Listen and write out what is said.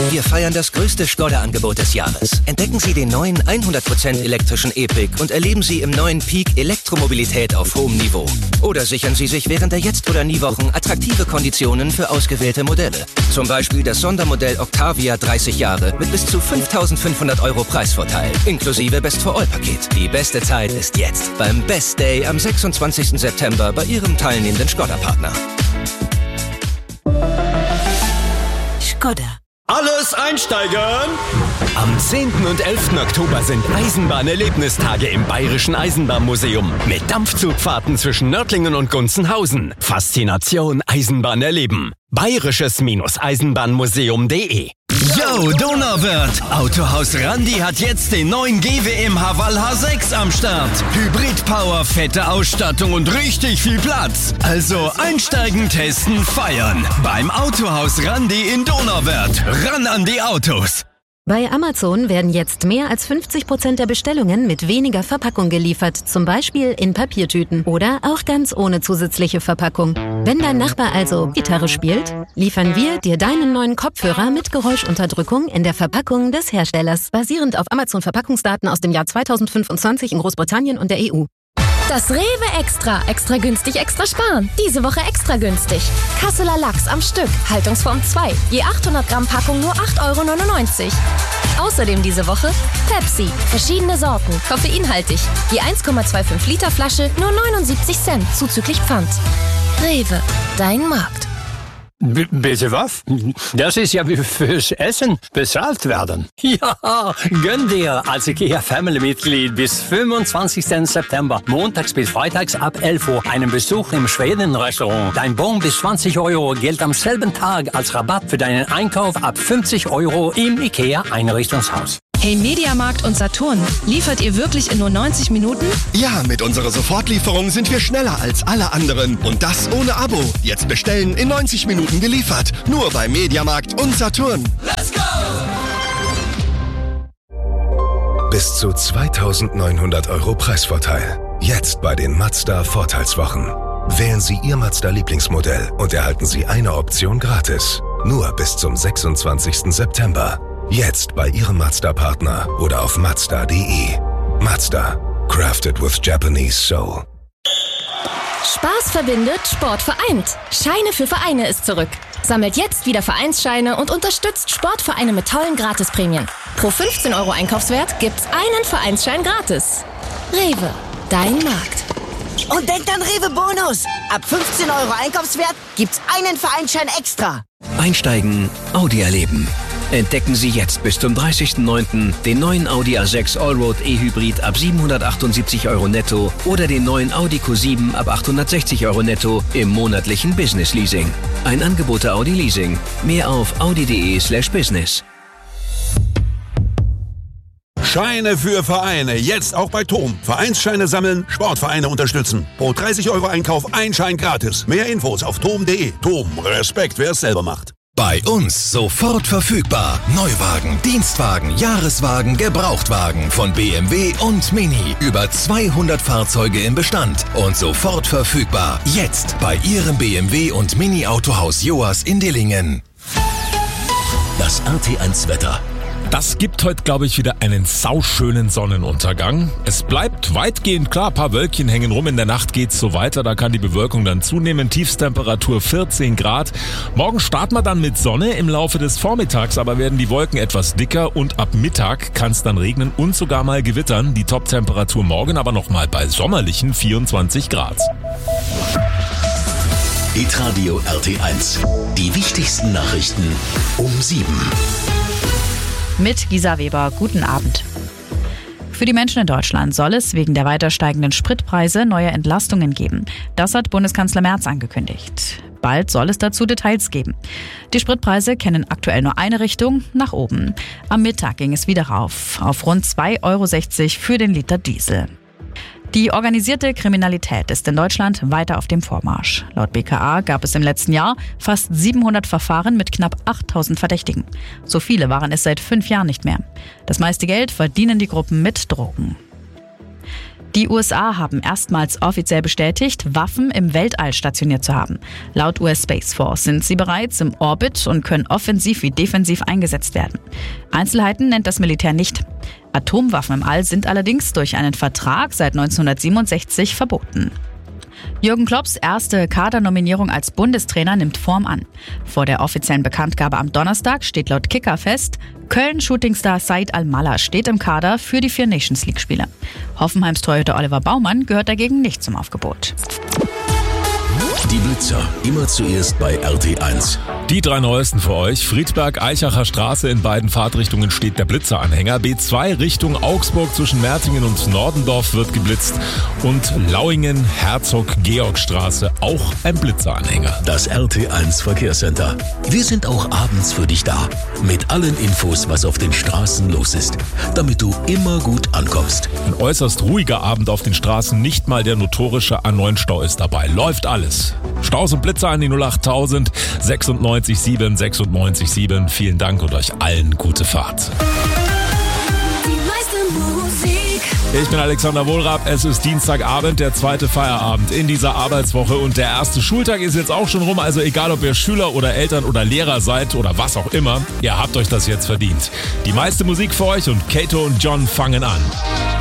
Wir feiern das größte Skoda-Angebot des Jahres. Entdecken Sie den neuen 100% elektrischen E-Pick und erleben Sie im neuen Peak Elektromobilität auf hohem Niveau. Oder sichern Sie sich während der Jetzt- oder Nie-Wochen attraktive Konditionen für ausgewählte Modelle. Zum Beispiel das Sondermodell Octavia 30 Jahre mit bis zu 5.500 € Preisvorteil, inklusive Best-for-All-Paket. Die beste Zeit ist jetzt beim Best Day am 26. September bei Ihrem teilnehmenden Skoda-Partner. Skoda. Alles einsteigen! Am 10. und 11. Oktober sind Eisenbahnerlebnistage im Bayerischen Eisenbahnmuseum mit Dampfzugfahrten zwischen Nördlingen und Gunzenhausen. Faszination Eisenbahn erleben. Bayerisches-Eisenbahnmuseum.de. Yo, Donauwörth! Autohaus Randi hat jetzt den neuen GWM Haval H6 am Start. Hybrid-Power, fette Ausstattung und richtig viel Platz. Also einsteigen, testen, feiern. Beim Autohaus Randi in Donauwörth. Ran an die Autos! Bei Amazon werden jetzt mehr als 50% der Bestellungen mit weniger Verpackung geliefert, zum Beispiel in Papiertüten oder auch ganz ohne zusätzliche Verpackung. Wenn dein Nachbar also Gitarre spielt, liefern wir dir deinen neuen Kopfhörer mit Geräuschunterdrückung in der Verpackung des Herstellers, basierend auf Amazon-Verpackungsdaten aus dem Jahr 2025 in Großbritannien und der EU. Das Rewe Extra. Extra günstig, extra sparen. Diese Woche extra günstig. Kasseler Lachs am Stück. Haltungsform 2. Je 800 Gramm Packung nur 8,99 €. Außerdem diese Woche Pepsi. Verschiedene Sorten. Koffeinhaltig. Je 1,25 Liter Flasche nur 79 Cent. Zuzüglich Pfand. Rewe. Dein Markt. Bitte was? Das ist ja wie fürs Essen bezahlt werden. Ja, gönn dir als IKEA-Family-Mitglied bis 25. September, montags bis freitags ab 11 Uhr, einen Besuch im Schweden-Restaurant. Dein Bon bis 20 € gilt am selben Tag als Rabatt für deinen Einkauf ab 50 € im IKEA-Einrichtungshaus. Hey Mediamarkt und Saturn, liefert ihr wirklich in nur 90 Minuten? Ja, mit unserer Sofortlieferung sind wir schneller als alle anderen. Und das ohne Abo. Jetzt bestellen, in 90 Minuten geliefert. Nur bei Mediamarkt und Saturn. Let's go! Bis zu 2.900 € Preisvorteil. Jetzt bei den Mazda Vorteilswochen. Wählen Sie Ihr Mazda-Lieblingsmodell und erhalten Sie eine Option gratis. Nur bis zum 26. September. Jetzt bei Ihrem Mazda-Partner oder auf Mazda.de. Mazda. Crafted with Japanese soul. Spaß verbindet, Sport vereint. Scheine für Vereine ist zurück. Sammelt jetzt wieder Vereinsscheine und unterstützt Sportvereine mit tollen Gratisprämien. Pro 15 € Einkaufswert gibt's einen Vereinsschein gratis. Rewe. Dein Markt. Und denkt an Rewe Bonus. Ab 15 € Einkaufswert gibt's einen Vereinsschein extra. Einsteigen, Audi erleben. Entdecken Sie jetzt bis zum 30.09. den neuen Audi A6 Allroad E-Hybrid ab 778 € netto oder den neuen Audi Q7 ab 860 € netto im monatlichen Business Leasing. Ein Angebot der Audi Leasing. Mehr auf audi.de/business. Scheine für Vereine, jetzt auch bei TOM. Vereinsscheine sammeln, Sportvereine unterstützen. Pro 30 € Einkauf ein Schein gratis. Mehr Infos auf tom.de. TOM, Respekt, wer es selber macht. Bei uns sofort verfügbar. Neuwagen, Dienstwagen, Jahreswagen, Gebrauchtwagen von BMW und Mini. Über 200 Fahrzeuge im Bestand und sofort verfügbar. Jetzt bei Ihrem BMW und Mini Autohaus Joas in Dillingen. Das RT1 Wetter. Das gibt heute, glaube ich, wieder einen sauschönen Sonnenuntergang. Es bleibt weitgehend klar, ein paar Wölkchen hängen rum. In der Nacht geht's so weiter, da kann die Bewölkung dann zunehmen. Tiefstemperatur 14 Grad. Morgen starten wir dann mit Sonne. Im Laufe des Vormittags aber werden die Wolken etwas dicker und ab Mittag kann es dann regnen und sogar mal gewittern. Die Toptemperatur morgen aber nochmal bei sommerlichen 24 Grad. Hitradio RT1. Die wichtigsten Nachrichten um 7. Mit Gisa Weber, guten Abend. Für die Menschen in Deutschland soll es wegen der weiter steigenden Spritpreise neue Entlastungen geben. Das hat Bundeskanzler Merz angekündigt. Bald soll es dazu Details geben. Die Spritpreise kennen aktuell nur eine Richtung, nach oben. Am Mittag ging es wieder rauf, auf rund 2,60 € für den Liter Diesel. Die organisierte Kriminalität ist in Deutschland weiter auf dem Vormarsch. Laut BKA gab es im letzten Jahr fast 700 Verfahren mit knapp 8.000 Verdächtigen. So viele waren es seit 5 Jahren nicht mehr. Das meiste Geld verdienen die Gruppen mit Drogen. Die USA haben erstmals offiziell bestätigt, Waffen im Weltall stationiert zu haben. Laut US Space Force sind sie bereits im Orbit und können offensiv wie defensiv eingesetzt werden. Einzelheiten nennt das Militär nicht. Atomwaffen im All sind allerdings durch einen Vertrag seit 1967 verboten. Jürgen Klopps erste Kadernominierung als Bundestrainer nimmt Form an. Vor der offiziellen Bekanntgabe am Donnerstag steht laut Kicker fest, Köln-Shootingstar Said Al-Mallah steht im Kader für die 4 Nations-League-Spiele. Hoffenheims Torhüter Oliver Baumann gehört dagegen nicht zum Aufgebot. Die Blitzer, immer zuerst bei RT1. Die 3 neuesten für euch. Friedberg-Eichacher Straße in beiden Fahrtrichtungen steht der Blitzeranhänger. B2 Richtung Augsburg zwischen Mertingen und Nordendorf wird geblitzt. Und Lauingen-Herzog-Georg-Straße auch ein Blitzeranhänger. Das RT1 Verkehrscenter. Wir sind auch abends für dich da. Mit allen Infos, was auf den Straßen los ist. Damit du immer gut ankommst. Ein äußerst ruhiger Abend auf den Straßen. Nicht mal der notorische A9-Stau ist dabei. Läuft alles. Staus und Blitzer an die 08000 96 7 96 7. Vielen Dank und euch allen gute Fahrt. Ich bin Alexander Wohlrab, es ist Dienstagabend, der 2. Feierabend in dieser Arbeitswoche und der erste Schultag ist jetzt auch schon rum, also egal ob ihr Schüler oder Eltern oder Lehrer seid oder was auch immer, ihr habt euch das jetzt verdient. Die meiste Musik für euch und Kato und John fangen an.